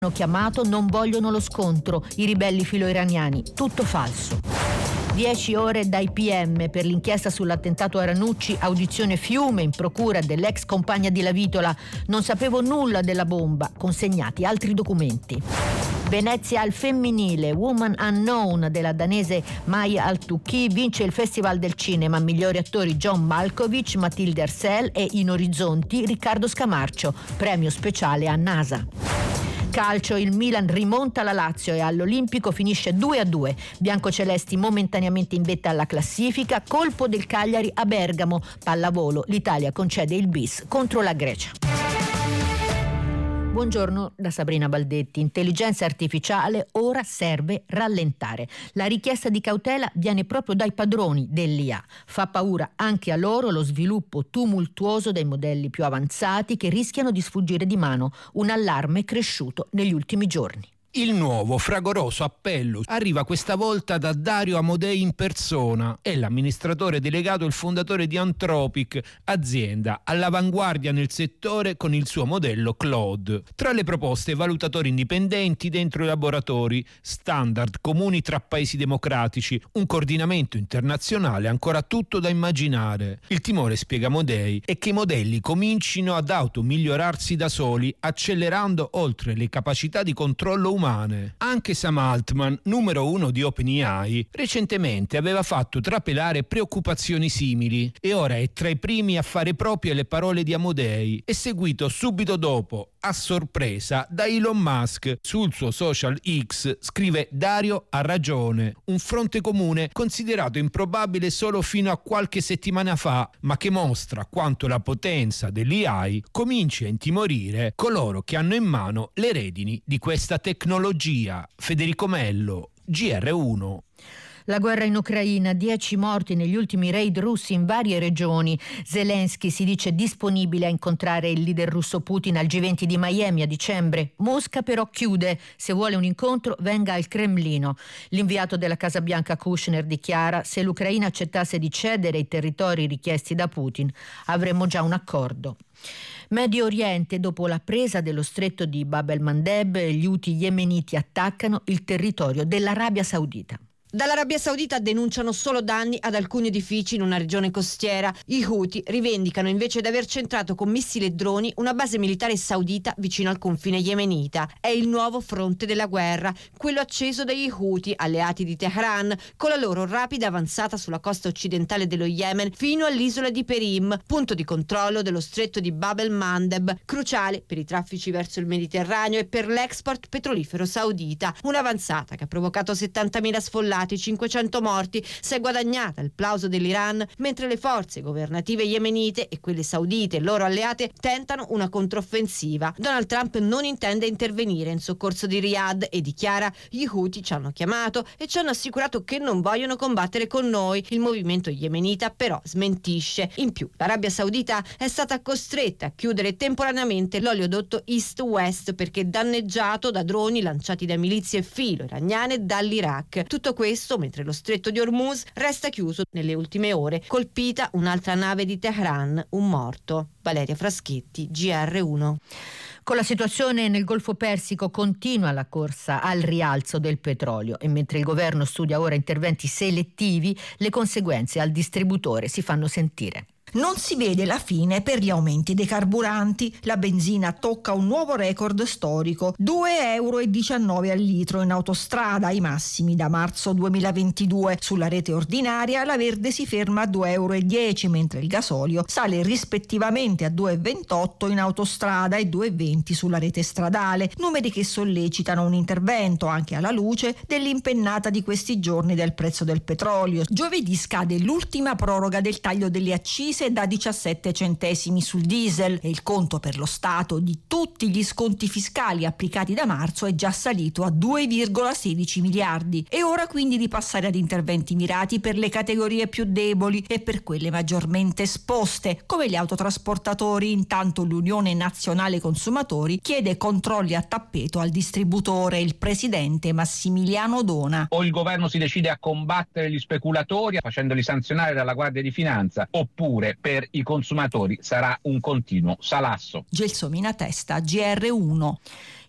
Hanno chiamato, non vogliono lo scontro, i ribelli filo-iraniani, tutto falso. 10 ore dai PM per l'inchiesta sull'attentato a Ranucci, audizione Fiume in procura dell'ex compagna di Lavitola. Non sapevo nulla della bomba, consegnati altri documenti. Venezia al femminile, Woman Unknown della danese Maya Al-Tukki vince il Festival del Cinema, migliori attori John Malkovich, Matilde Arsel e in Orizzonti Riccardo Scamarcio, premio speciale a NASA. Calcio, il Milan rimonta la Lazio e all'Olimpico finisce 2-2. Biancocelesti momentaneamente in vetta alla classifica, colpo del Cagliari a Bergamo. Pallavolo, l'Italia concede il bis contro la Grecia. Buongiorno da Sabrina Baldetti. Intelligenza artificiale, ora serve rallentare. La richiesta di cautela viene proprio dai padroni dell'IA. Fa paura anche a loro lo sviluppo tumultuoso dei modelli più avanzati che rischiano di sfuggire di mano. Un allarme cresciuto negli ultimi giorni. Il nuovo fragoroso appello arriva questa volta da Dario Amodei in persona. È l'amministratore delegato e il fondatore di Anthropic, azienda all'avanguardia nel settore con il suo modello Claude. Tra le proposte, valutatori indipendenti dentro i laboratori, standard comuni tra paesi democratici, un coordinamento internazionale, ancora tutto da immaginare. Il timore, spiega Amodei, è che i modelli comincino ad automigliorarsi da soli, accelerando oltre le capacità di controllo umane. Anche Sam Altman, numero 1 di OpenAI, recentemente aveva fatto trapelare preoccupazioni simili e ora è tra i primi a fare proprie le parole di Amodei e seguito subito dopo, a sorpresa, da Elon Musk. Sul suo social X scrive: Dario ha ragione, un fronte comune considerato improbabile solo fino a qualche settimana fa, ma che mostra quanto la potenza dell'AI cominci a intimorire coloro che hanno in mano le redini di questa tecnologia. Federico Mello, GR1. La guerra in Ucraina, 10 morti negli ultimi raid russi in varie regioni. Zelensky si dice disponibile a incontrare il leader russo Putin al G20 di Miami a dicembre. Mosca però chiude, se vuole un incontro venga al Cremlino. L'inviato della Casa Bianca Kushner dichiara: se l'Ucraina accettasse di cedere i territori richiesti da Putin avremmo già un accordo. Medio Oriente, dopo la presa dello stretto di Bab el-Mandeb, gli Houthi yemeniti attaccano il territorio dell'Arabia Saudita. Dall'Arabia Saudita denunciano solo danni ad alcuni edifici in una regione costiera. I Houthi rivendicano invece di aver centrato con missili e droni una base militare saudita vicino al confine yemenita. È il nuovo fronte della guerra, quello acceso dagli Houthi, alleati di Teheran, con la loro rapida avanzata sulla costa occidentale dello Yemen fino all'isola di Perim, punto di controllo dello stretto di Bab el-Mandeb, cruciale per i traffici verso il Mediterraneo e per l'export petrolifero saudita. Un'avanzata che ha provocato 70.000 sfollati, 500 morti, si è guadagnata il plauso dell'Iran, mentre le forze governative yemenite e quelle saudite e loro alleate tentano una controffensiva. Donald Trump non intende intervenire in soccorso di Riyadh e dichiara: gli Houthi ci hanno chiamato e ci hanno assicurato che non vogliono combattere con noi. Il movimento yemenita però smentisce. In più, l'Arabia Saudita è stata costretta a chiudere temporaneamente l'oleodotto East-West perché danneggiato da droni lanciati da milizie filo-iraniane dall'Iraq. Tutto questo mentre lo stretto di Hormuz resta chiuso. Nelle ultime ore colpita un'altra nave di Teheran, un morto. Valeria Fraschetti, GR1. Con la situazione nel Golfo Persico continua la corsa al rialzo del petrolio e mentre il governo studia ora interventi selettivi, le conseguenze al distributore si fanno sentire. Non si vede la fine per gli aumenti dei carburanti. La benzina tocca un nuovo record storico, 2,19 euro al litro in autostrada, ai massimi da marzo 2022. Sulla rete ordinaria la verde si ferma a 2,10 euro, mentre il gasolio sale rispettivamente a 2,28 in autostrada e 2,20 sulla rete stradale. Numeri che sollecitano un intervento anche alla luce dell'impennata di questi giorni del prezzo del petrolio. Giovedì scade l'ultima proroga del taglio delle accise da 17 centesimi sul diesel e il conto per lo Stato di tutti gli sconti fiscali applicati da marzo è già salito a 2,16 miliardi. È ora quindi di passare ad interventi mirati per le categorie più deboli e per quelle maggiormente esposte, come gli autotrasportatori. Intanto l'Unione Nazionale Consumatori chiede controlli a tappeto al distributore. Il presidente Massimiliano Dona: o il governo si decide a combattere gli speculatori facendoli sanzionare dalla Guardia di Finanza, oppure per i consumatori sarà un continuo salasso. Gelsomina Testa, GR1.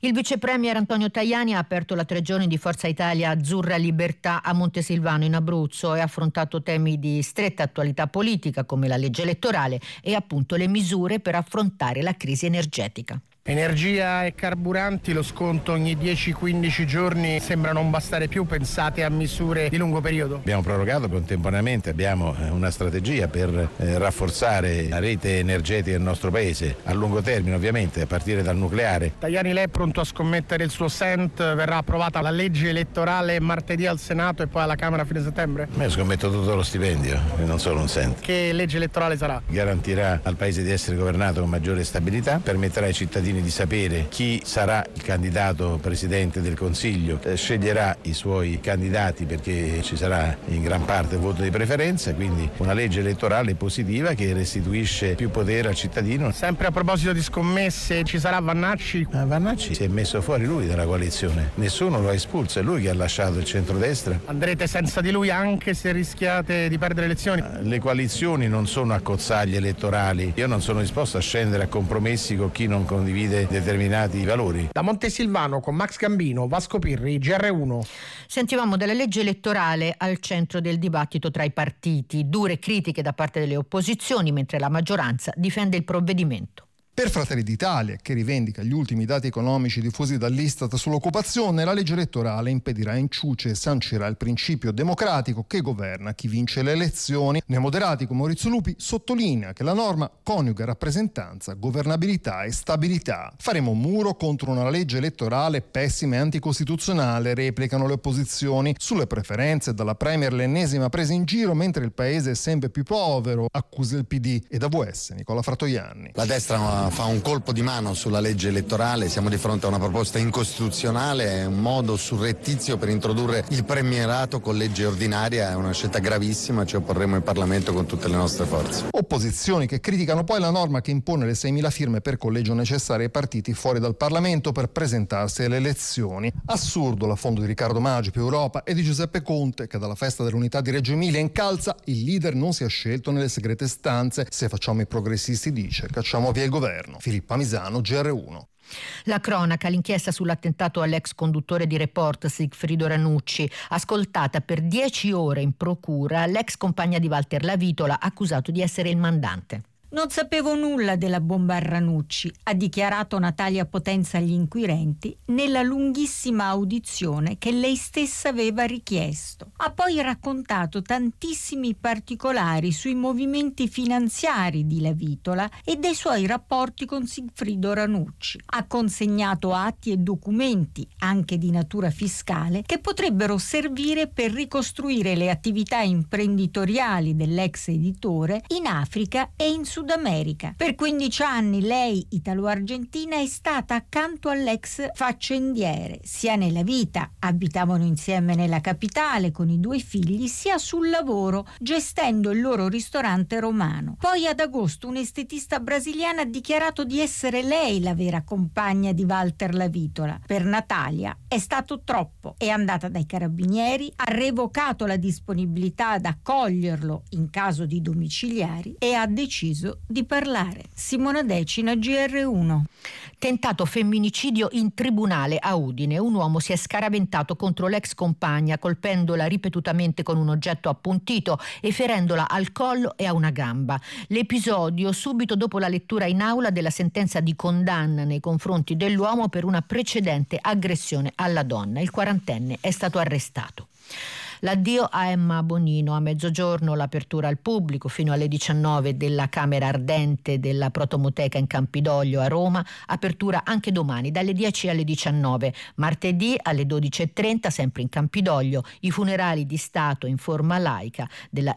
Il vice premier Antonio Tajani ha aperto la 3 giorni di Forza Italia Azzurra Libertà a Montesilvano in Abruzzo e ha affrontato temi di stretta attualità politica come la legge elettorale e appunto le misure per affrontare la crisi energetica. Energia e carburanti, lo sconto ogni 10-15 giorni sembra non bastare più, pensate a misure di lungo periodo? Abbiamo prorogato contemporaneamente, abbiamo una strategia per rafforzare la rete energetica del nostro paese a lungo termine, ovviamente a partire dal nucleare. Tajani, lei è pronto a scommettere il suo cent? Verrà approvata la legge elettorale martedì al Senato e poi alla Camera a fine settembre? Io scommetto tutto lo stipendio e non solo un cent. Che legge elettorale sarà? Garantirà al paese di essere governato con maggiore stabilità, permetterà ai cittadini di sapere chi sarà il candidato presidente del Consiglio, sceglierà i suoi candidati perché ci sarà in gran parte il voto di preferenza, quindi una legge elettorale positiva che restituisce più potere al cittadino. Sempre a proposito di scommesse, ci sarà Vannacci? Vannacci si è messo fuori lui dalla coalizione, nessuno lo ha espulso, è lui che ha lasciato il centrodestra. Andrete senza di lui anche se rischiate di perdere le elezioni? Le coalizioni non sono accozzaglie elettorali, io non sono disposto a scendere a compromessi con chi non condivide determinati valori. Da Montesilvano con Max Gambino, Vasco Pirri, GR1. Sentivamo della legge elettorale al centro del dibattito tra i partiti, dure critiche da parte delle opposizioni mentre la maggioranza difende il provvedimento. Per Fratelli d'Italia, che rivendica gli ultimi dati economici diffusi dall'Istat sull'occupazione, la legge elettorale impedirà inciuce e sancirà il principio democratico che governa chi vince le elezioni. Nei moderati, come Maurizio Lupi, sottolinea che la norma coniuga rappresentanza, governabilità e stabilità. Faremo un muro contro una legge elettorale pessima e anticostituzionale, replicano le opposizioni. Sulle preferenze, dalla Premier l'ennesima presa in giro mentre il paese è sempre più povero, accusa il PD e da VS Nicola Fratoianni. La destra fa un colpo di mano sulla legge elettorale, siamo di fronte a una proposta incostituzionale, è un modo surrettizio per introdurre il premierato con legge ordinaria, è una scelta gravissima, ci opporremo in Parlamento con tutte le nostre forze. Opposizioni che criticano poi la norma che impone le 6.000 firme per collegio necessarie ai partiti fuori dal Parlamento per presentarsi alle elezioni. Assurdo l'affondo di Riccardo Maggi più Europa e di Giuseppe Conte che dalla festa dell'unità di Reggio Emilia incalza il leader non sia scelto nelle segrete stanze, se facciamo i progressisti dice cacciamo via il governo. Filippa Misano, GR1. La cronaca, l'inchiesta sull'attentato all'ex conduttore di Report Sigfrido Ranucci, ascoltata per 10 ore in procura l'ex compagna di Walter Lavitola accusato di essere il mandante. Non sapevo nulla della bomba a Ranucci, ha dichiarato Natalia Potenza agli inquirenti nella lunghissima audizione che lei stessa aveva richiesto. Ha poi raccontato tantissimi particolari sui movimenti finanziari di Lavitola e dei suoi rapporti con Sigfrido Ranucci. Ha consegnato atti e documenti, anche di natura fiscale, che potrebbero servire per ricostruire le attività imprenditoriali dell'ex editore in Africa e in Sud America. Per 15 anni lei, italo-argentina, è stata accanto all'ex faccendiere, sia nella vita, abitavano insieme nella capitale con i 2 figli, sia sul lavoro, gestendo il loro ristorante romano. Poi ad agosto un estetista brasiliana ha dichiarato di essere lei la vera compagna di Walter Lavitola. Per Natalia è stato troppo, è andata dai carabinieri, ha revocato la disponibilità ad accoglierlo in caso di domiciliari e ha deciso di parlare. Simona Decina, GR1. Tentato femminicidio in tribunale a Udine. Un uomo si è scaraventato contro l'ex compagna colpendola ripetutamente con un oggetto appuntito e ferendola al collo e a una gamba. L'episodio subito dopo la lettura in aula della sentenza di condanna nei confronti dell'uomo per una precedente aggressione alla donna. Il 40enne è stato arrestato. L'addio a Emma Bonino, a mezzogiorno l'apertura al pubblico fino alle 19 della Camera Ardente della Protomoteca in Campidoglio a Roma, apertura anche domani dalle 10 alle 19, martedì alle 12.30 sempre in Campidoglio, i funerali di Stato in forma laica della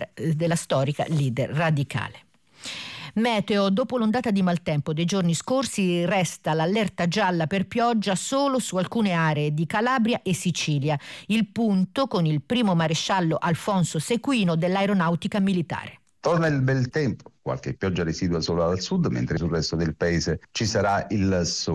storica leader radicale. Meteo, dopo l'ondata di maltempo dei giorni scorsi resta l'allerta gialla per pioggia solo su alcune aree di Calabria e Sicilia. Il punto con il primo maresciallo Alfonso Sequino dell'Aeronautica Militare. Torna il bel tempo, qualche pioggia residua solo al sud, mentre sul resto del paese ci sarà il sole.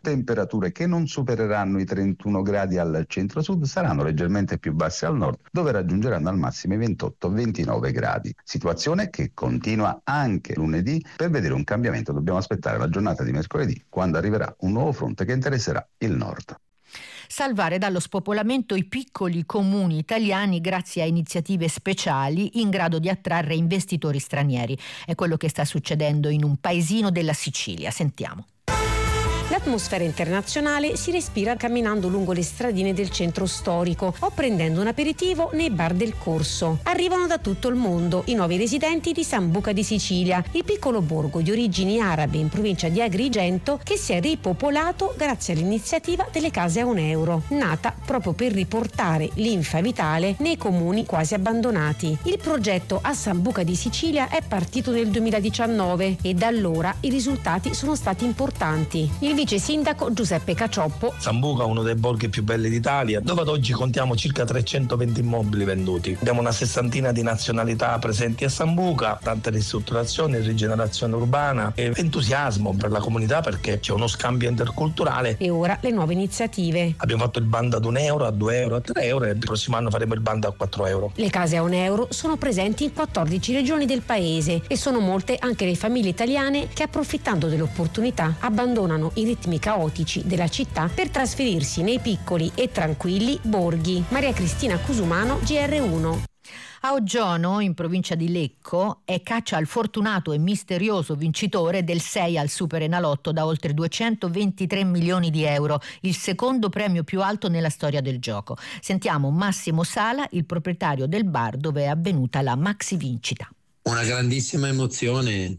temperature che non supereranno i 31 gradi al centro-sud, saranno leggermente più basse al nord, dove raggiungeranno al massimo i 28-29 gradi. Situazione che continua anche lunedì. Per vedere un cambiamento dobbiamo aspettare la giornata di mercoledì, quando arriverà un nuovo fronte che interesserà il nord. Salvare dallo spopolamento i piccoli comuni italiani grazie a iniziative speciali in grado di attrarre investitori stranieri. È quello che sta succedendo in un paesino della Sicilia. Sentiamo. L'atmosfera internazionale si respira camminando lungo le stradine del centro storico o prendendo un aperitivo nei bar del Corso. Arrivano da tutto il mondo i nuovi residenti di Sambuca di Sicilia, il piccolo borgo di origini arabe in provincia di Agrigento che si è ripopolato grazie all'iniziativa delle case a €1, nata proprio per riportare linfa vitale nei comuni quasi abbandonati. Il progetto a Sambuca di Sicilia è partito nel 2019 e da allora i risultati sono stati importanti. Il vice sindaco Giuseppe Cacioppo. Sambuca è uno dei borghi più belli d'Italia, dove ad oggi contiamo circa 320 immobili venduti. Abbiamo una sessantina di nazionalità presenti a Sambuca, tante ristrutturazioni, rigenerazione urbana e entusiasmo per la comunità perché c'è uno scambio interculturale. E ora le nuove iniziative. Abbiamo fatto il bando ad €1, a €2, a €3 e il prossimo anno faremo il bando a €4. Le case a €1 sono presenti in 14 regioni del paese e sono molte anche le famiglie italiane che, approfittando dell'opportunità, abbandonano i ritmi caotici della città per trasferirsi nei piccoli e tranquilli borghi. Maria Cristina Cusumano, GR1. A Oggiono, in provincia di Lecco, è caccia al fortunato e misterioso vincitore del 6 al Superenalotto da oltre 223 milioni di euro, il secondo premio più alto nella storia del gioco. Sentiamo Massimo Sala, il proprietario del bar dove è avvenuta la maxi vincita. Una grandissima emozione,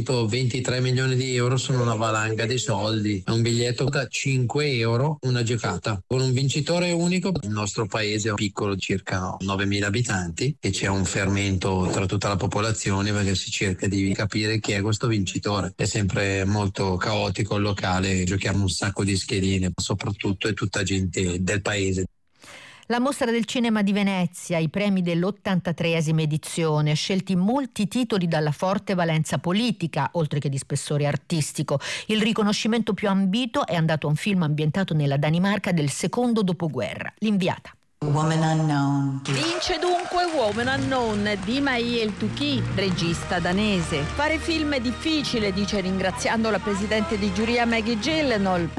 223 milioni di euro sono una valanga di soldi, è un biglietto da €5, una giocata, con un vincitore unico. Il nostro paese è piccolo, circa 9.000 abitanti e c'è un fermento tra tutta la popolazione perché si cerca di capire chi è questo vincitore. È sempre molto caotico il locale, giochiamo un sacco di schedine, soprattutto è tutta gente del paese. La Mostra del Cinema di Venezia, i premi dell'83esima edizione, scelti molti titoli dalla forte valenza politica, oltre che di spessore artistico. Il riconoscimento più ambito è andato a un film ambientato nella Danimarca del secondo dopoguerra, L'inviata. Woman Unknown. Vince dunque Woman Unknown di Mai El Touki, regista danese. Fare film è difficile, dice ringraziando la presidente di giuria Maggie Gyllenhaal.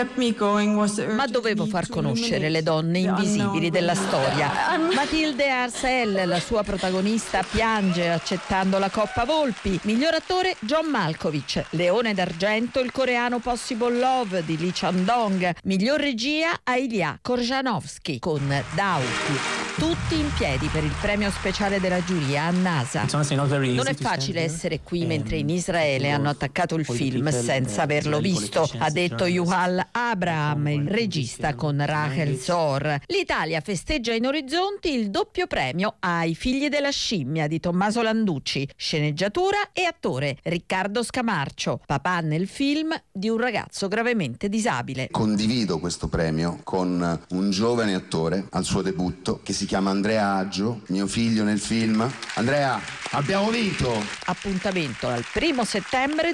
Ma dovevo far conoscere le donne invisibili della storia. Mathilde Arcel, la sua protagonista, piange accettando la Coppa Volpi. Miglior attore John Malkovich. Leone d'argento il coreano Possible Love di Lee Chandong. Miglior regia Ilya Korjanovsky con Dauti. Tutti in piedi per il premio speciale della giuria a NASA. Non è facile essere qui mentre in Israele hanno attaccato il film senza averlo visto, ha detto Yuval Abraham, il regista con Rachel Zor. L'Italia festeggia in orizzonti il doppio premio ai Figli della scimmia di Tommaso Landucci, sceneggiatura e attore. Riccardo Scamarcio, papà nel film di un ragazzo gravemente disabile. Condivido questo premio con un giovane attore al suo debutto che si chiama Andrea Aggio, mio figlio nel film. Andrea, abbiamo vinto! Appuntamento al 1 settembre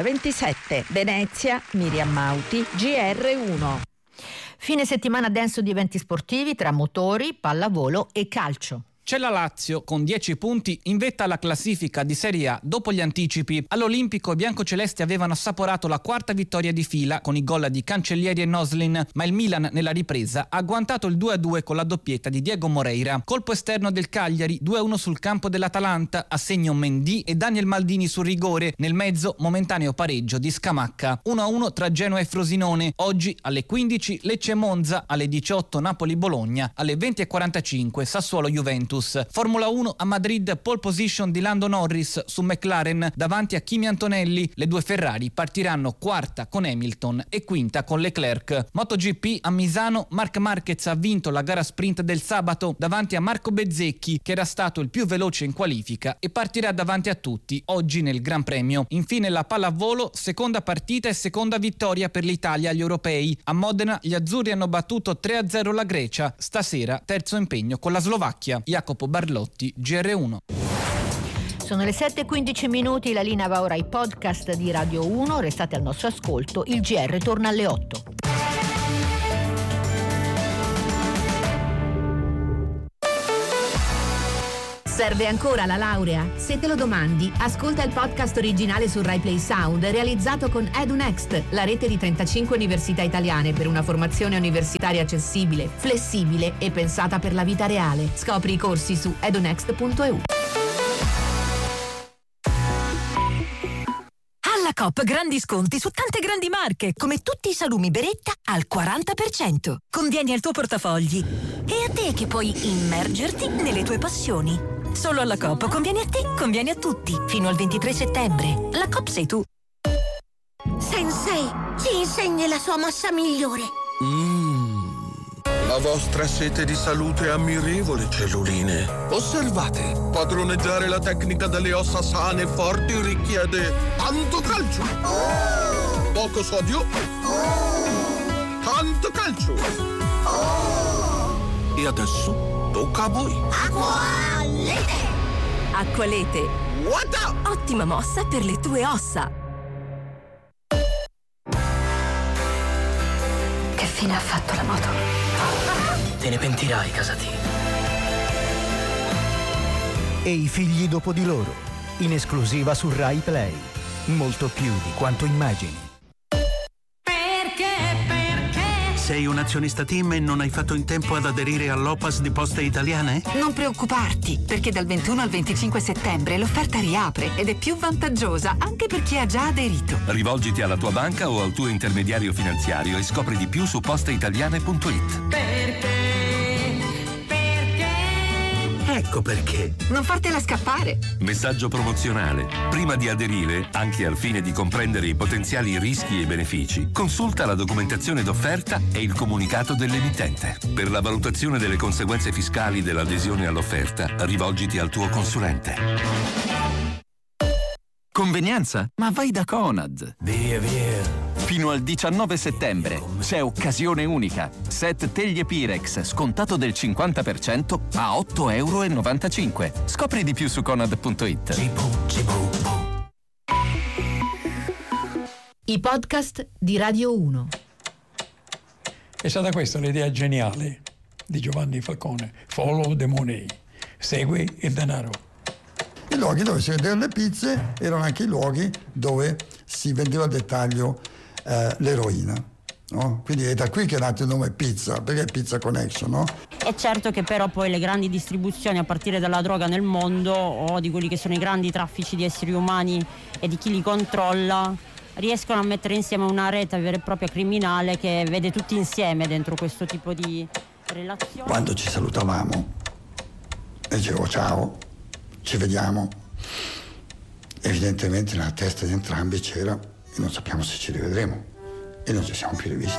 2027. Venezia, Miriam Mauti, GR1. Fine settimana denso di eventi sportivi tra motori, pallavolo e calcio. C'è la Lazio con 10 punti in vetta alla classifica di Serie A dopo gli anticipi. All'Olimpico i biancocelesti avevano assaporato la quarta vittoria di fila con i gol di Cancellieri e Noslin, ma il Milan nella ripresa ha agguantato il 2-2 con la doppietta di Diego Moreira. Colpo esterno del Cagliari, 2-1 sul campo dell'Atalanta, a segno Mendy e Daniel Maldini sul rigore, nel mezzo momentaneo pareggio di Scamacca. 1-1 tra Genoa e Frosinone. Oggi alle 15 Lecce-Monza, alle 18 Napoli-Bologna, alle 20:45 Sassuolo-Juventus. Formula 1 a Madrid, pole position di Lando Norris su McLaren davanti a Kimi Antonelli. Le due Ferrari partiranno quarta con Hamilton e quinta con Leclerc. MotoGP a Misano, Marc Marquez ha vinto la gara sprint del sabato davanti a Marco Bezzecchi, che era stato il più veloce in qualifica e partirà davanti a tutti oggi nel Gran Premio. Infine la pallavolo, seconda partita e seconda vittoria per l'Italia agli europei. A Modena gli azzurri hanno battuto 3-0 la Grecia. Stasera terzo impegno con la Slovacchia. Jacopo Barlotti, GR1. Sono le 7:15, la linea va ora ai podcast di Radio 1, restate al nostro ascolto, il GR torna alle 8. Serve ancora la laurea? Se te lo domandi, ascolta il podcast originale su Rai Play Sound realizzato con EduNext, la rete di 35 università italiane per una formazione universitaria accessibile, flessibile e pensata per la vita reale. Scopri i corsi su edunext.eu. Alla Coop grandi sconti su tante grandi marche, come tutti i salumi Beretta al 40%. Convieni al tuo portafogli e a te che puoi immergerti nelle tue passioni. Solo alla Coop conviene a te, conviene a tutti. Fino al 23 settembre. La Coop sei tu. Sensei, ci insegni la sua mossa migliore. La vostra sete di salute è ammirevole, celluline. Osservate, padroneggiare la tecnica delle ossa sane e forti richiede tanto calcio, poco sodio, tanto calcio. E adesso tocca a voi. Acqualete! Acqualete. What? Ottima mossa per le tue ossa. Che fine ha fatto la moto? Te ne pentirai, Casati. E i figli dopo di loro, in esclusiva su Rai Play. Molto più di quanto immagini. Sei un azionista TIM e non hai fatto in tempo ad aderire all'OPAS di Poste Italiane? Non preoccuparti, perché dal 21 al 25 settembre l'offerta riapre ed è più vantaggiosa anche per chi ha già aderito. Rivolgiti alla tua banca o al tuo intermediario finanziario e scopri di più su posteitaliane.it. Ecco perché. Non fartela scappare. Messaggio promozionale. Prima di aderire, anche al fine di comprendere i potenziali rischi e benefici, consulta la documentazione d'offerta e il comunicato dell'emittente. Per la valutazione delle conseguenze fiscali dell'adesione all'offerta, rivolgiti al tuo consulente. Convenienza? Ma vai da Conad. Via. Fino al 19 settembre c'è occasione unica. Set teglie Pirex scontato del 50% a €8,95. Scopri di più su Conad.it. I podcast di Radio 1. È stata questa l'idea geniale di Giovanni Falcone. Follow the money. Segui il denaro. I luoghi dove si vendevano le pizze erano anche i luoghi dove si vendeva al dettaglio l'eroina, no? Quindi è da qui che è nato il nome Pizza, perché è Pizza Connection, no? È certo che però poi le grandi distribuzioni a partire dalla droga nel mondo o di quelli che sono i grandi traffici di esseri umani e di chi li controlla riescono a mettere insieme una rete vera e propria criminale che vede tutti insieme dentro questo tipo di relazioni. Quando ci salutavamo dicevo ciao, ci vediamo, evidentemente nella testa di entrambi c'era e non sappiamo se ci rivedremo e non ci siamo più rivisti.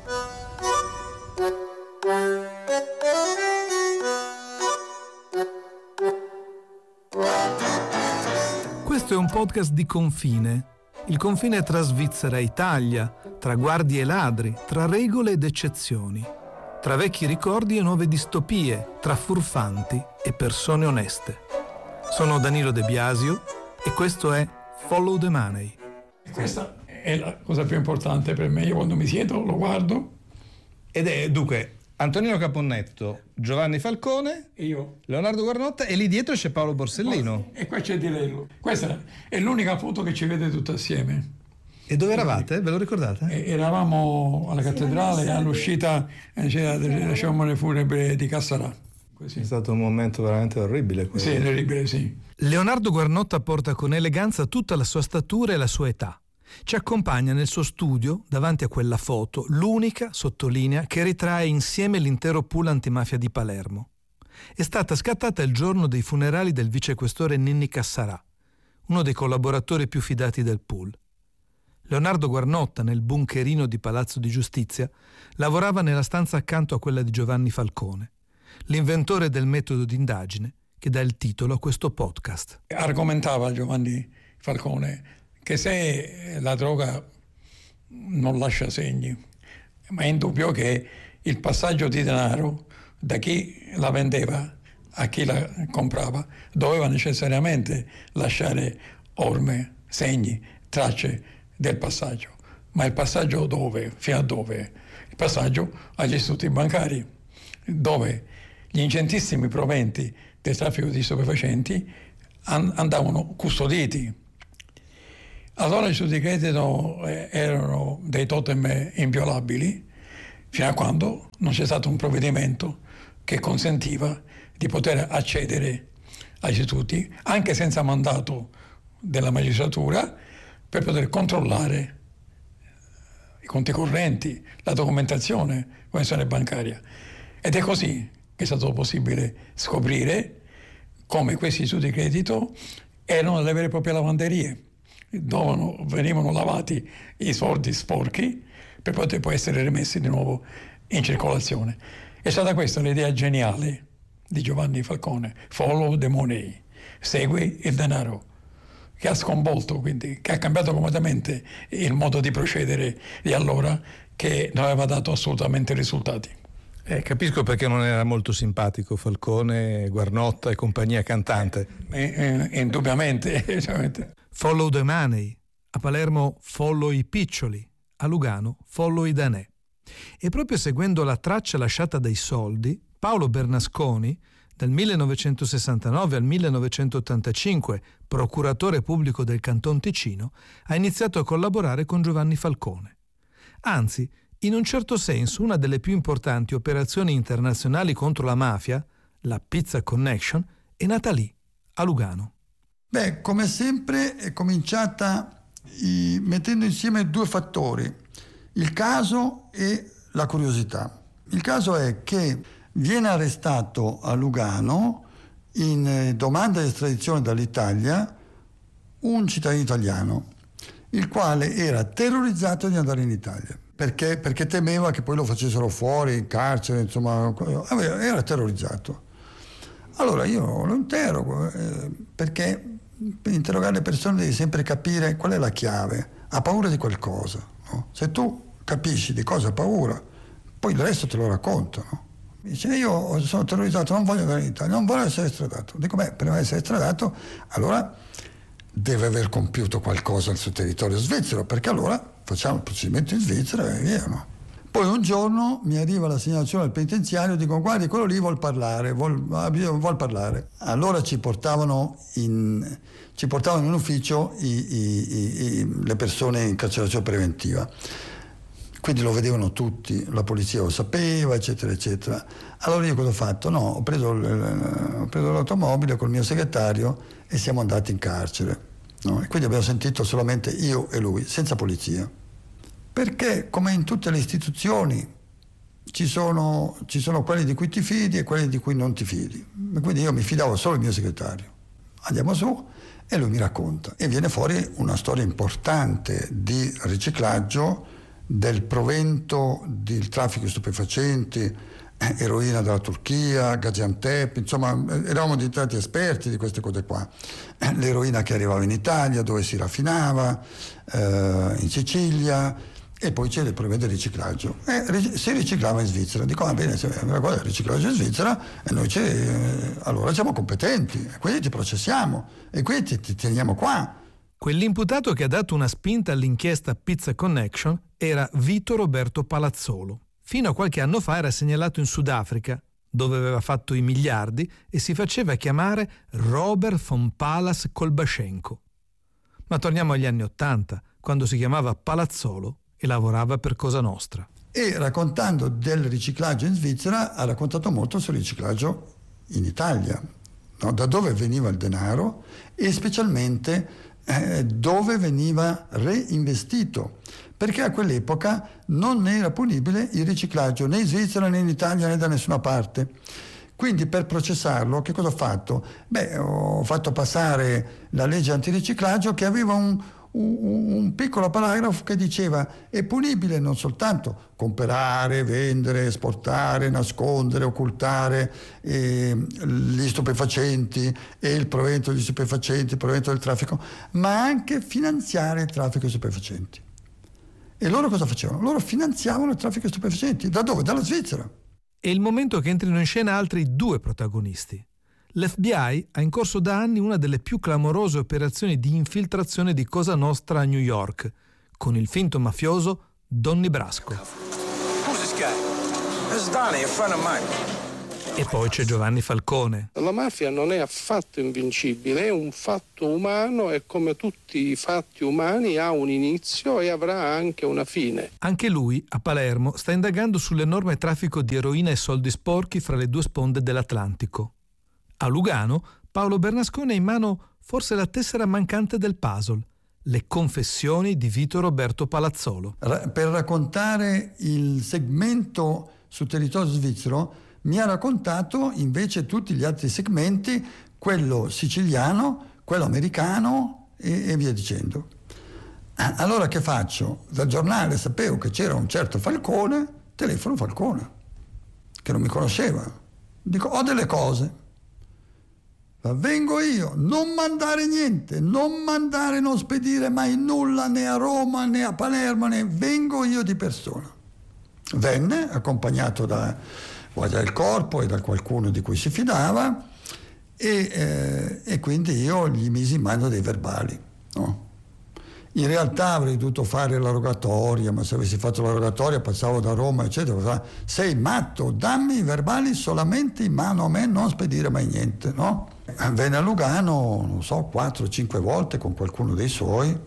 Questo è un podcast di confine. Il confine tra Svizzera e Italia, tra guardie e ladri, tra regole ed eccezioni, tra vecchi ricordi e nuove distopie, tra furfanti e persone oneste. Sono Danilo De Biasio e questo è Follow the Money. Questa è la cosa più importante per me. Io quando mi siedo lo guardo. Ed è dunque Antonino Caponnetto, Giovanni Falcone, io, Leonardo Guarnotta e lì dietro c'è Paolo Borsellino. E qua c'è Di Lello. Questa è l'unica foto che ci vede tutte assieme. E dove eravate? Ve lo ricordate? Eravamo alla cattedrale all'uscita della cerimonia funebre di Cassarà. Così. È stato un momento veramente orribile. Sì, orribile, sì. Leonardo Guarnotta porta con eleganza tutta la sua statura e la sua età. Ci accompagna nel suo studio, davanti a quella foto, l'unica, sottolinea, che ritrae insieme l'intero pool antimafia di Palermo. È stata scattata il giorno dei funerali del vicequestore Ninni Cassarà, uno dei collaboratori più fidati del pool. Leonardo Guarnotta, nel bunkerino di Palazzo di Giustizia, lavorava nella stanza accanto a quella di Giovanni Falcone, l'inventore del metodo d'indagine che dà il titolo a questo podcast. Argomentava Giovanni Falcone che se la droga non lascia segni, ma è indubbio che il passaggio di denaro da chi la vendeva a chi la comprava, doveva necessariamente lasciare orme, segni, tracce del passaggio. Ma il passaggio dove? Fino a dove? Il passaggio agli istituti bancari, dove gli ingentissimi proventi del traffico di stupefacenti andavano custoditi. Allora gli istituti di credito erano dei totem inviolabili, fino a quando non c'è stato un provvedimento che consentiva di poter accedere agli istituti, anche senza mandato della magistratura, per poter controllare i conti correnti, la documentazione bancaria. Ed è così che è stato possibile scoprire come questi istituti di credito erano delle vere e proprie lavanderie, dove venivano lavati i soldi sporchi per poter poi essere rimessi di nuovo in circolazione. È stata questa l'idea geniale di Giovanni Falcone, follow the money, segui il denaro, che ha sconvolto, quindi che ha cambiato completamente il modo di procedere di allora, che non aveva dato assolutamente risultati. Capisco perché non era molto simpatico Falcone, Guarnotta e compagnia cantante. Indubbiamente. Follow the money, a Palermo follow i piccioli, a Lugano follow i danè. E proprio seguendo la traccia lasciata dai soldi, Paolo Bernasconi, dal 1969 al 1985, procuratore pubblico del Canton Ticino, ha iniziato a collaborare con Giovanni Falcone. Anzi, in un certo senso, una delle più importanti operazioni internazionali contro la mafia, la Pizza Connection, è nata lì, a Lugano. Beh, come sempre è cominciata mettendo insieme due fattori, il caso e la curiosità. Il caso è che viene arrestato a Lugano in domanda di estradizione dall'Italia un cittadino italiano, il quale era terrorizzato di andare in Italia. Perché temeva che poi lo facessero fuori, in carcere, insomma, era terrorizzato. Allora io lo interrogo, perché per interrogare le persone devi sempre capire qual è la chiave. Ha paura di qualcosa, no? Se tu capisci di cosa ha paura, poi il resto te lo racconto, no? Dice, io sono terrorizzato, non voglio andare in Italia, non voglio essere estradato. Dico, beh, per essere estradato, allora deve aver compiuto qualcosa sul territorio svizzero, perché allora facciamo il procedimento in Svizzera e via, no? Poi un giorno mi arriva la segnalazione al penitenziario, dico, guardi, quello lì vuol parlare. Allora ci portavano in ufficio le persone in carcerazione preventiva. Quindi lo vedevano tutti, la polizia lo sapeva, eccetera, eccetera. Allora io cosa ho fatto? No, ho preso l'automobile col mio segretario e siamo andati in carcere. No? E quindi abbiamo sentito solamente io e lui, senza polizia. Perché, come in tutte le istituzioni, ci sono quelli di cui ti fidi e quelli di cui non ti fidi. E quindi io mi fidavo solo del mio segretario. Andiamo su e lui mi racconta. E viene fuori una storia importante di riciclaggio del provento del traffico di stupefacenti, eroina dalla Turchia, Gaziantep, insomma eravamo diventati esperti di queste cose qua. L'eroina che arrivava in Italia, dove si raffinava, in Sicilia, e poi c'è il provento del riciclaggio. Si riciclava in Svizzera. Dico, va bene, se una cosa è il riciclaggio in Svizzera, e noi allora siamo competenti, e quindi ti processiamo, e quindi ti teniamo qua. Quell'imputato che ha dato una spinta all'inchiesta Pizza Connection era Vito Roberto Palazzolo. Fino a qualche anno fa era segnalato in Sudafrica, dove aveva fatto i miliardi e si faceva chiamare Robert von Palas Kolbashenko. Ma torniamo agli anni '80, quando si chiamava Palazzolo e lavorava per Cosa Nostra. E raccontando del riciclaggio in Svizzera ha raccontato molto sul riciclaggio in Italia, no? Da dove veniva il denaro e specialmente dove veniva reinvestito, perché a quell'epoca non era punibile il riciclaggio né in Svizzera né in Italia né da nessuna parte. Quindi per processarlo che cosa ho fatto? Ho fatto passare la legge antiriciclaggio che aveva un piccolo paragrafo che diceva è punibile non soltanto comprare, vendere, esportare, nascondere, occultare gli stupefacenti e il provento degli stupefacenti, il provento del traffico, ma anche finanziare il traffico di stupefacenti. E loro cosa facevano? Loro finanziavano il traffico di stupefacenti. Da dove? Dalla Svizzera. È il momento che entrino in scena altri due protagonisti. L'FBI ha in corso da anni una delle più clamorose operazioni di infiltrazione di Cosa Nostra a New York, con il finto mafioso Donnie Brasco. Who's this guy? This is Donnie, a friend of mine. E poi c'è Giovanni Falcone. La mafia non è affatto invincibile, è un fatto umano e come tutti i fatti umani ha un inizio e avrà anche una fine. Anche lui, a Palermo, sta indagando sull'enorme traffico di eroina e soldi sporchi fra le due sponde dell'Atlantico. A Lugano, Paolo Bernasconi ha in mano forse la tessera mancante del puzzle, le confessioni di Vito Roberto Palazzolo. Per raccontare il segmento sul territorio svizzero mi ha raccontato invece tutti gli altri segmenti, quello siciliano, quello americano e via dicendo. Allora che faccio? Dal giornale sapevo che c'era un certo Falcone, telefono Falcone, che non mi conosceva. Dico, ho delle cose, vengo io, non mandare niente, non spedire mai nulla né a Roma né a Palermo, vengo io di persona. Venne accompagnato da Guardia del Corpo e da qualcuno di cui si fidava e quindi io gli misi in mano dei verbali, no? In realtà avrei dovuto fare la rogatoria, ma se avessi fatto la rogatoria passavo da Roma eccetera. Sei matto, dammi i verbali solamente in mano a me, non spedire mai niente, no? Venne a Lugano, non so, 4-5 volte con qualcuno dei suoi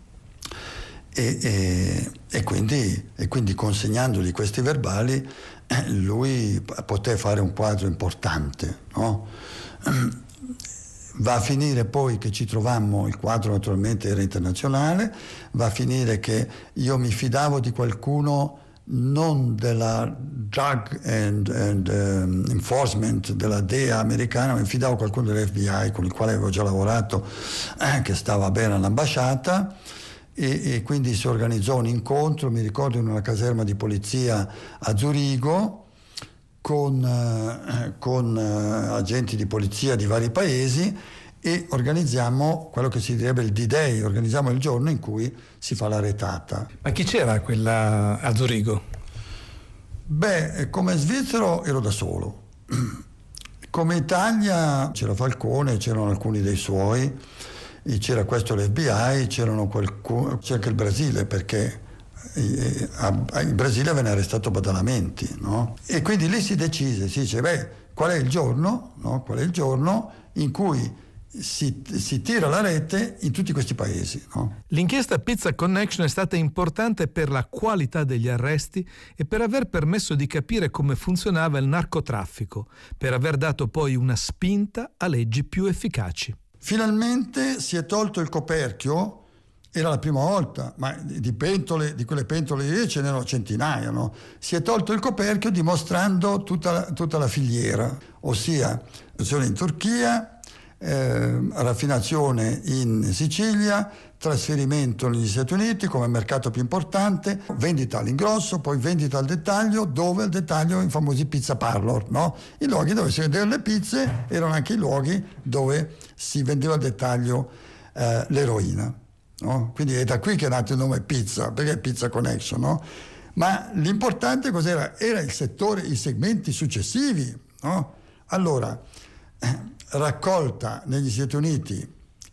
e quindi consegnandogli questi verbali lui poté fare un quadro importante, no? Va a finire poi che ci trovammo, il quadro naturalmente era internazionale, va a finire che io mi fidavo di qualcuno non della Drug and Enforcement della DEA americana, mi fidavo di qualcuno dell'FBI con il quale avevo già lavorato, che stava bene all'ambasciata. E quindi si organizzò un incontro, mi ricordo, in una caserma di polizia a Zurigo con agenti di polizia di vari paesi e organizziamo quello che si direbbe il D-Day, organizziamo il giorno in cui si fa la retata. Ma chi c'era quella a Zurigo? Beh, come svizzero ero da solo. Come Italia c'era Falcone, c'erano alcuni dei suoi, c'era questo l'FBI, c'era anche il Brasile, perché in Brasile venne arrestato Badalamenti, no? E quindi lì si decise, si dice, qual è il giorno, no? Qual è il giorno in cui si tira la rete in tutti questi paesi, no? L'inchiesta Pizza Connection è stata importante per la qualità degli arresti e per aver permesso di capire come funzionava il narcotraffico, per aver dato poi una spinta a leggi più efficaci. Finalmente si è tolto il coperchio, era la prima volta, ma di quelle pentole lì ce n'erano centinaia, no? Si è tolto il coperchio dimostrando tutta la filiera, ossia produzione in Turchia, raffinazione in Sicilia, trasferimento negli Stati Uniti come mercato più importante, vendita all'ingrosso, poi vendita al dettaglio, dove al dettaglio i famosi pizza parlor, no? I luoghi dove si vendevano le pizze erano anche i luoghi dove si vendeva al dettaglio l'eroina, no? Quindi è da qui che è nato il nome Pizza, perché è Pizza Connection, no? Ma l'importante cos'era? Era il settore, i segmenti successivi, no? Allora, raccolta negli Stati Uniti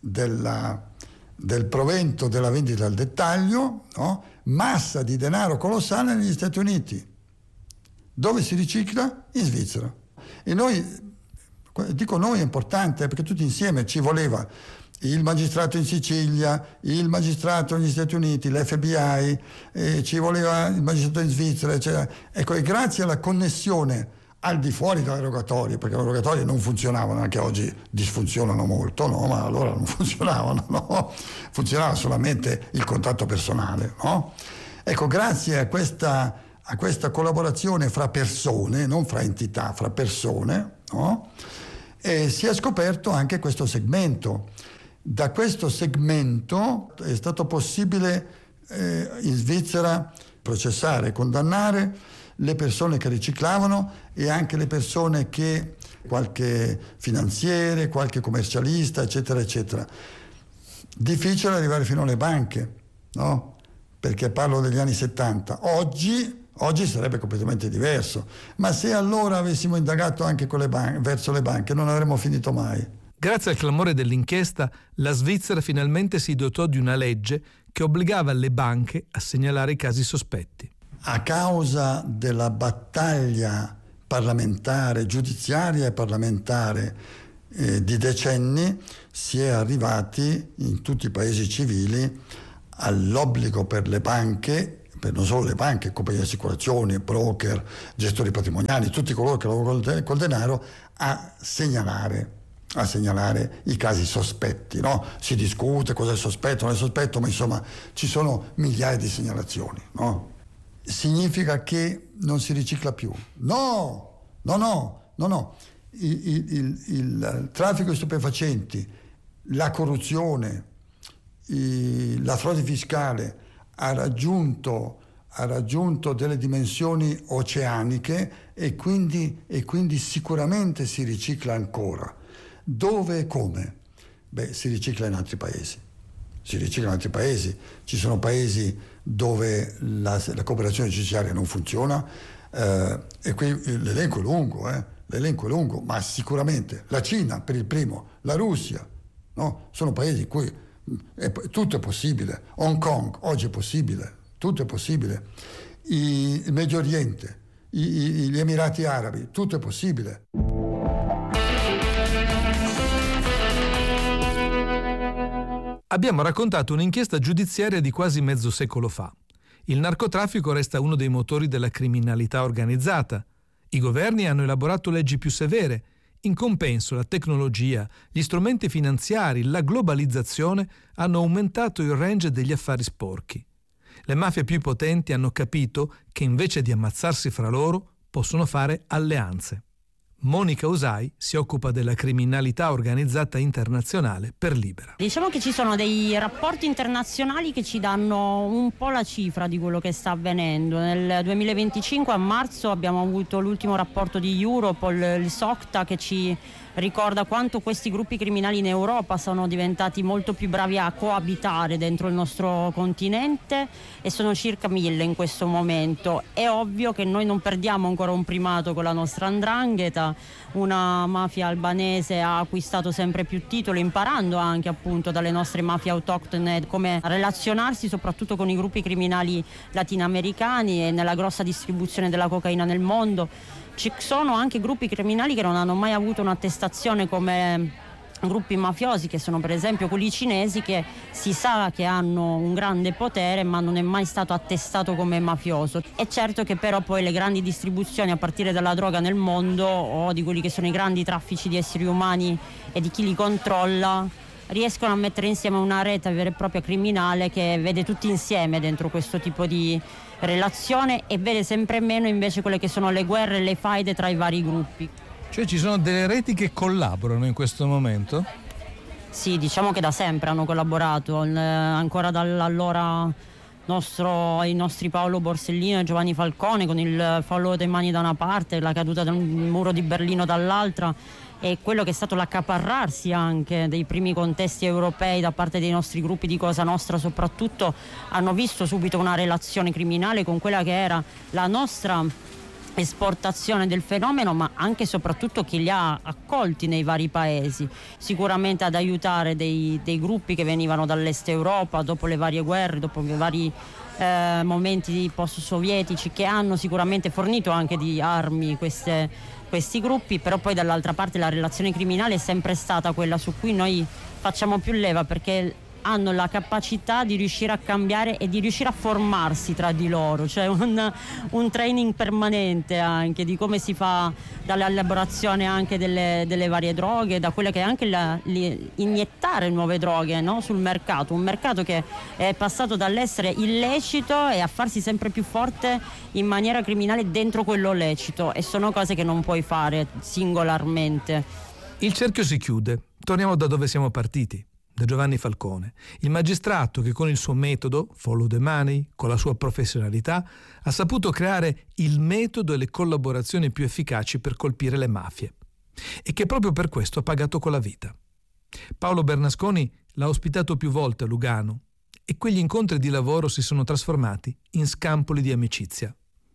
del provento della vendita al dettaglio, no? Massa di denaro colossale negli Stati Uniti. Dove si ricicla? In Svizzera. E noi, dico noi è importante perché tutti insieme ci voleva il magistrato in Sicilia, il magistrato negli Stati Uniti, l'FBI, ci voleva il magistrato in Svizzera, eccetera. Ecco, e grazie alla connessione al di fuori dalle rogatorie, perché le rogatorie non funzionavano, anche oggi disfunzionano molto, no? Ma allora non funzionavano, no? Funzionava solamente il contatto personale, no? Ecco, grazie a questa collaborazione fra persone, non fra entità, fra persone, no? Si è scoperto anche questo segmento. Da questo segmento è stato possibile in Svizzera processare, condannare le persone che riciclavano e anche le persone che, qualche finanziere, qualche commercialista, eccetera, eccetera. Difficile arrivare fino alle banche, no? Perché parlo degli anni 70. Oggi Oggi sarebbe completamente diverso, ma se allora avessimo indagato anche con verso le banche non avremmo finito mai. Grazie al clamore dell'inchiesta, la Svizzera finalmente si dotò di una legge che obbligava le banche a segnalare i casi sospetti. A causa della battaglia parlamentare, giudiziaria e parlamentare di decenni, si è arrivati in tutti i paesi civili all'obbligo per le banche, per non solo le banche, compagnie di assicurazioni, broker, gestori patrimoniali, tutti coloro che lavorano col denaro, a segnalare i casi sospetti, no? Si discute cosa è sospetto, non è sospetto, ma insomma ci sono migliaia di segnalazioni, no? Significa che non si ricicla più. No. Il traffico di stupefacenti, la corruzione, la frode fiscale ha raggiunto delle dimensioni oceaniche e quindi sicuramente si ricicla ancora. Dove e come? Si ricicla in altri paesi. Ci sono paesi dove la cooperazione giudiziaria non funziona, e qui l'elenco è lungo, ma sicuramente la Cina per il primo, la Russia, no? Sono paesi in cui tutto è possibile. Hong Kong oggi è possibile, tutto è possibile. Il Medio Oriente, gli Emirati Arabi, tutto è possibile. Abbiamo raccontato un'inchiesta giudiziaria di quasi mezzo secolo fa. Il narcotraffico resta uno dei motori della criminalità organizzata. I governi hanno elaborato leggi più severe. In compenso, la tecnologia, gli strumenti finanziari, la globalizzazione hanno aumentato il range degli affari sporchi. Le mafie più potenti hanno capito che invece di ammazzarsi fra loro possono fare alleanze. Monica Usai si occupa della criminalità organizzata internazionale per Libera. Diciamo che ci sono dei rapporti internazionali che ci danno un po' la cifra di quello che sta avvenendo. Nel 2025 a marzo abbiamo avuto l'ultimo rapporto di Europol, il SOCTA, che ci ricorda quanto questi gruppi criminali in Europa sono diventati molto più bravi a coabitare dentro il nostro continente, e sono circa 1000 in questo momento. È ovvio che noi non perdiamo ancora un primato con la nostra 'ndrangheta. Una mafia albanese ha acquistato sempre più titoli, imparando anche appunto dalle nostre mafie autoctone come relazionarsi soprattutto con i gruppi criminali latinoamericani, e nella grossa distribuzione della cocaina nel mondo. Ci sono anche gruppi criminali che non hanno mai avuto un'attestazione come gruppi mafiosi, che sono per esempio quelli cinesi, che si sa che hanno un grande potere ma non è mai stato attestato come mafioso. È certo che però poi le grandi distribuzioni a partire dalla droga nel mondo, o di quelli che sono i grandi traffici di esseri umani e di chi li controlla, riescono a mettere insieme una rete vera e propria criminale che vede tutti insieme dentro questo tipo di relazione, e vede sempre meno invece quelle che sono le guerre e le faide tra i vari gruppi. Cioè ci sono delle reti che collaborano in questo momento? Sì, diciamo che da sempre hanno collaborato, ancora dall'allora i nostri Paolo Borsellino e Giovanni Falcone, con il fallo dei Mani da una parte, la caduta del muro di Berlino dall'altra, e quello che è stato l'accaparrarsi anche dei primi contesti europei da parte dei nostri gruppi di Cosa Nostra soprattutto, hanno visto subito una relazione criminale con quella che era la nostra esportazione del fenomeno, ma anche e soprattutto chi li ha accolti nei vari paesi, sicuramente ad aiutare dei gruppi che venivano dall'est Europa dopo le varie guerre, dopo i vari momenti post-sovietici, che hanno sicuramente fornito anche di armi questi gruppi. Però poi dall'altra parte la relazione criminale è sempre stata quella su cui noi facciamo più leva, perché hanno la capacità di riuscire a cambiare e di riuscire a formarsi tra di loro, cioè un training permanente anche di come si fa dall'elaborazione anche delle varie droghe, da quella che è anche iniettare nuove droghe, no? Sul mercato, un mercato che è passato dall'essere illecito e a farsi sempre più forte in maniera criminale dentro quello lecito, e sono cose che non puoi fare singolarmente. Il cerchio si chiude. Torniamo da dove siamo partiti, da Giovanni Falcone, il magistrato che con il suo metodo, follow the money, con la sua professionalità, ha saputo creare il metodo e le collaborazioni più efficaci per colpire le mafie, e che proprio per questo ha pagato con la vita. Paolo Bernasconi l'ha ospitato più volte a Lugano, e quegli incontri di lavoro si sono trasformati in scampoli di amicizia.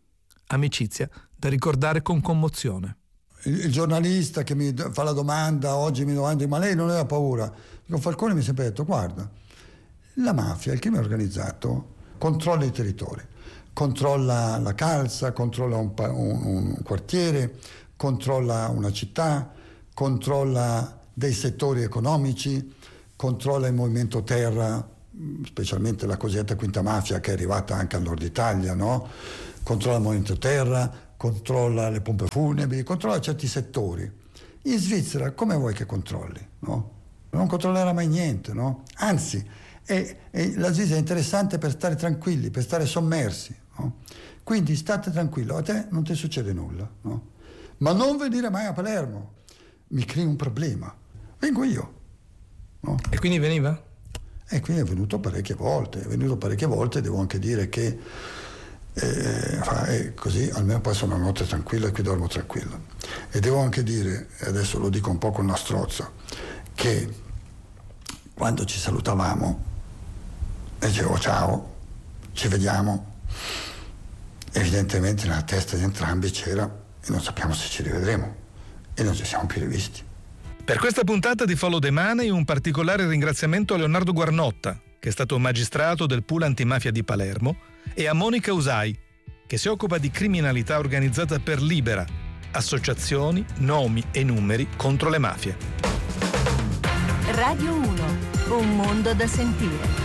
amicizia da ricordare con commozione. Il giornalista che mi fa la domanda, oggi mi domanda, ma lei non aveva paura? Dico, Falcone mi ha sempre detto, guarda, la mafia, il crimine organizzato, controlla i territori, controlla la calza, controlla un quartiere, controlla una città, controlla dei settori economici, controlla il movimento terra, specialmente la cosiddetta quinta mafia che è arrivata anche al nord Italia, no? Controlla il movimento terra, controlla le pompe funebri, controlla certi settori. In Svizzera come vuoi che controlli? No? Non controllerà mai niente, no? Anzi, la Svizzera è interessante per stare tranquilli, per stare sommersi, no? Quindi state tranquillo, a te non ti succede nulla, no? Ma non venire mai a Palermo, mi crei un problema, vengo io, no? E quindi veniva? E quindi è venuto parecchie volte, devo anche dire che così almeno passo una notte tranquilla e qui dormo tranquillo. E devo anche dire, e adesso lo dico un po' con la strozza, che quando ci salutavamo dicevo ciao, ci vediamo, evidentemente nella testa di entrambi c'era e non sappiamo se ci rivedremo e non ci siamo più rivisti. Per questa puntata di Follow the Money un particolare ringraziamento a Leonardo Guarnotta, che è stato magistrato del pool antimafia di Palermo, e a Monica Usai, che si occupa di criminalità organizzata per Libera, associazioni, nomi e numeri contro le mafie. Radio 1, un mondo da sentire.